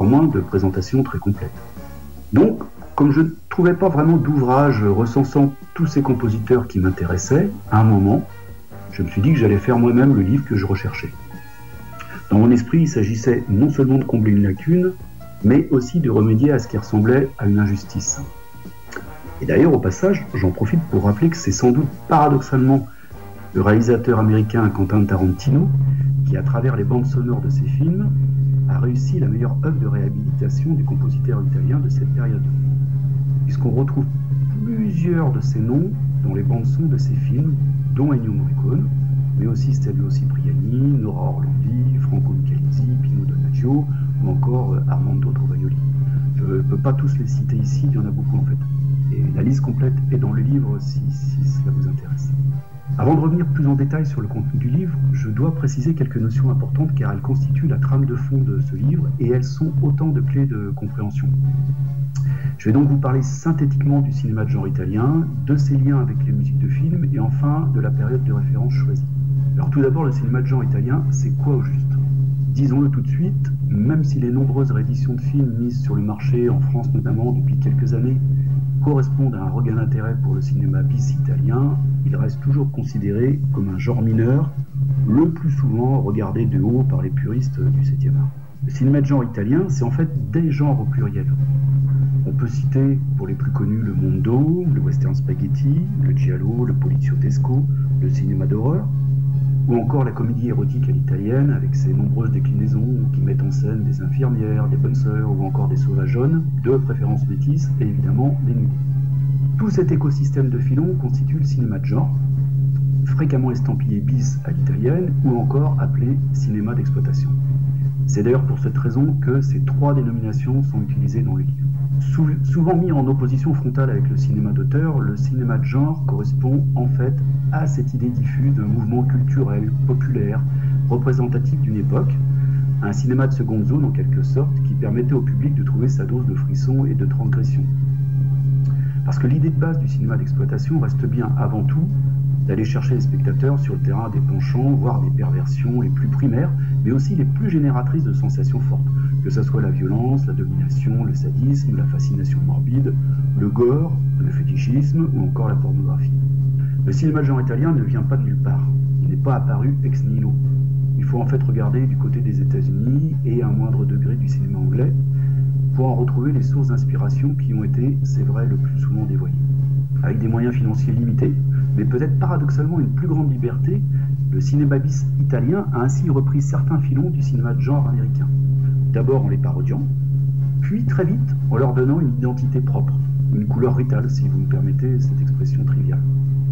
moins de présentation très complète. Donc, comme je ne trouvais pas vraiment d'ouvrage recensant tous ces compositeurs qui m'intéressaient, à un moment, je me suis dit que j'allais faire moi-même le livre que je recherchais. Dans mon esprit, il s'agissait non seulement de combler une lacune, mais aussi de remédier à ce qui ressemblait à une injustice. Et d'ailleurs, au passage, j'en profite pour rappeler que c'est sans doute paradoxalement le réalisateur américain Quentin Tarantino qui, à travers les bandes sonores de ses films, a réussi la meilleure œuvre de réhabilitation des compositeurs italiens de cette période. Puisqu'on retrouve plusieurs de ces noms dans les bandes son de ces films, dont Ennio Morricone, mais aussi Stelvio Cipriani, Nora Orlandi, Franco Michalizzi, Pino Donaggio ou encore Armando Trovaioli. Je ne peux pas tous les citer ici, il y en a beaucoup en fait. Et la liste complète est dans le livre si cela vous intéresse. Avant de revenir plus en détail sur le contenu du livre, je dois préciser quelques notions importantes car elles constituent la trame de fond de ce livre et elles sont autant de clés de compréhension. Je vais donc vous parler synthétiquement du cinéma de genre italien, de ses liens avec les musiques de film et enfin de la période de référence choisie. Alors tout d'abord, le cinéma de genre italien, c'est quoi au juste ? Disons-le tout de suite, même si les nombreuses rééditions de films mises sur le marché, en France notamment depuis quelques années, correspondent à un regain d'intérêt pour le cinéma bis italien, il reste toujours considéré comme un genre mineur, le plus souvent regardé de haut par les puristes du 7e art. Le cinéma de genre italien, c'est en fait des genres au pluriel. On peut citer pour les plus connus le mondo, le western spaghetti, le giallo, le poliziotesco, le cinéma d'horreur, ou encore la comédie érotique à l'italienne avec ses nombreuses déclinaisons qui mettent en scène des infirmières, des bonnes sœurs ou encore des sauvages jaunes, de préférence métisses et évidemment des nudés. Tout cet écosystème de filons constitue le cinéma de genre, fréquemment estampillé bis à l'italienne ou encore appelé cinéma d'exploitation. C'est d'ailleurs pour cette raison que ces trois dénominations sont utilisées dans le livre. Souvent mis en opposition frontale avec le cinéma d'auteur, le cinéma de genre correspond en fait à cette idée diffuse d'un mouvement culturel, populaire, représentatif d'une époque, un cinéma de seconde zone en quelque sorte, qui permettait au public de trouver sa dose de frisson et de transgression. Parce que l'idée de base du cinéma d'exploitation reste bien avant tout d'aller chercher les spectateurs sur le terrain des penchants, voire des perversions les plus primaires, mais aussi les plus génératrices de sensations fortes, que ce soit la violence, la domination, le sadisme, la fascination morbide, le gore, le fétichisme ou encore la pornographie. Le cinéma de genre italien ne vient pas de nulle part, il n'est pas apparu ex nihilo. Il faut en fait regarder du côté des États-Unis et à un moindre degré du cinéma anglais pour en retrouver les sources d'inspiration qui ont été, c'est vrai, le plus souvent dévoyées. Avec des moyens financiers limités, mais peut-être paradoxalement une plus grande liberté, le cinéma bis italien a ainsi repris certains filons du cinéma de genre américain. D'abord en les parodiant, puis très vite en leur donnant une identité propre, une couleur ritale si vous me permettez cette expression triviale.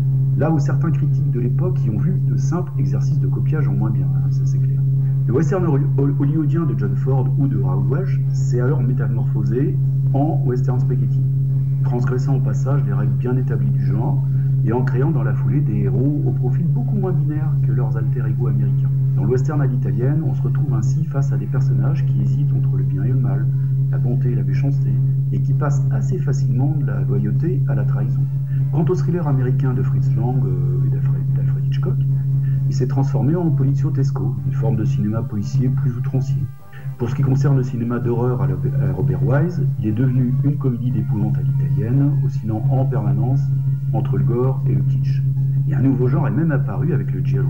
Là où certains critiques de l'époque y ont vu de simples exercices de copiage en moins bien, ça c'est clair. Le western hollywoodien de John Ford ou de Raoul Walsh s'est alors métamorphosé en western spaghetti, transgressant au passage les règles bien établies du genre et en créant dans la foulée des héros au profil beaucoup moins binaire que leurs alter-ego américains. Dans le western à l'italienne, on se retrouve ainsi face à des personnages qui hésitent entre le bien et le mal, la bonté et la méchanceté, et qui passent assez facilement de la loyauté à la trahison. Quant au thriller américain de Fritz Lang et d'Alfred Hitchcock, il s'est transformé en poliziotesco, une forme de cinéma policier plus outrancier. Pour ce qui concerne le cinéma d'horreur à Robert Wise, il est devenu une comédie d'épouvante à l'italienne, oscillant en permanence entre le gore et le kitsch. Et un nouveau genre est même apparu avec le giallo.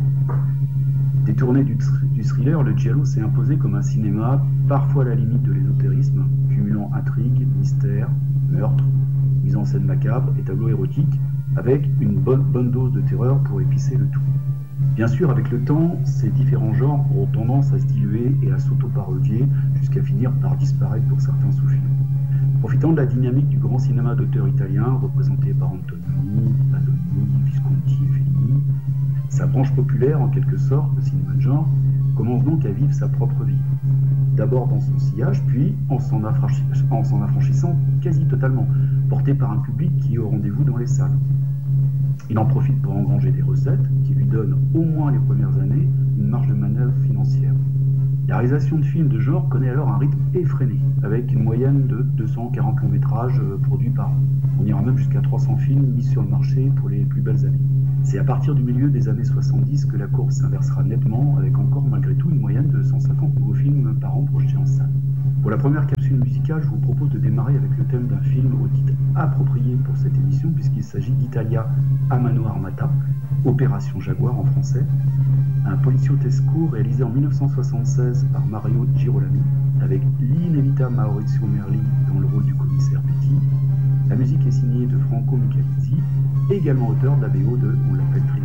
Détourné du thriller, le giallo s'est imposé comme un cinéma parfois à la limite de l'ésotérisme, cumulant intrigue, mystère, meurtre, mise en scène macabre et tableau érotique, avec une bonne dose de terreur pour épicer le tout. Bien sûr, avec le temps, ces différents genres auront tendance à se diluer et à s'auto-parodier jusqu'à finir par disparaître pour certains sous-films. Profitant de la dynamique du grand cinéma d'auteur italien, représenté par Antonioni, Pasolini, Visconti et Fellini, sa branche populaire, en quelque sorte, le cinéma de genre, commence donc à vivre sa propre vie. D'abord dans son sillage, puis en s'en affranchissant quasi totalement, porté par un public qui est au rendez-vous dans les salles. Il en profite pour engranger des recettes qui lui donnent, au moins les premières années, une marge de manœuvre financière. La réalisation de films de genre connaît alors un rythme effréné, avec une moyenne de 240 longs métrages produits par an. On ira même jusqu'à 300 films mis sur le marché pour les plus belles années. C'est à partir du milieu des années 70 que la courbe s'inversera nettement, avec encore malgré tout une moyenne de 150 nouveaux films par an projetés en salle. Pour la première capsule musicale, je vous propose de démarrer avec le thème d'un film au titre approprié pour cette émission, puisqu'il s'agit d'Italia a mano armata, Opération Jaguar en français, un poliziotesco réalisé en 1976 par Mario Girolami, avec l'inévitable Maurizio Merli dans le rôle du commissaire Petit. La musique est signée de Franco Michalizzi, également auteur de la BO de On l'appelle Thriller.